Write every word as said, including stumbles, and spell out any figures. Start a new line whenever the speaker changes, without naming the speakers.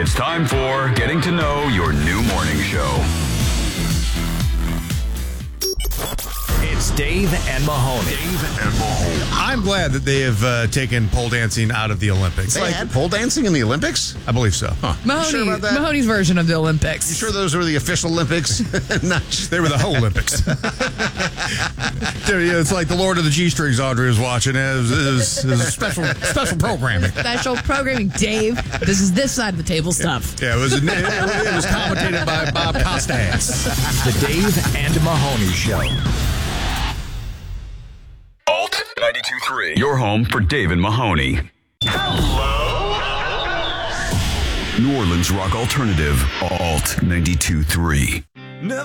It's time for Getting to Know Your New Morning Show. It's Dave and Mahoney. Dave and Mahoney.
I'm glad that they have uh, taken pole dancing out of the Olympics.
They
Like,
had pole dancing in the Olympics?
I believe so.
Huh.
Mahoney,
You sure about that?
Mahoney's version of the Olympics.
You sure those were the official Olympics? Not
They were the whole Olympics. Dude, yeah, it's like the Lord of the G-Strings Audrey was watching. It was, it was, it was special special programming.
Special programming, Dave. This is this side of the table stuff.
Yeah, it was, it, it was commentated by Bob Costas.
The Dave and Mahoney Show. Alt ninety-two point three. Your home for Dave and Mahoney. Hello. New Orleans rock alternative. Alt ninety-two point three.